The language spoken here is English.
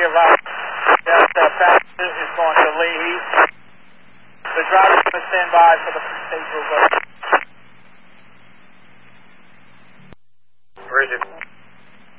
negative out. That passenger is going to Leahy. The driver is going to stand by for the stage will go. Bridget.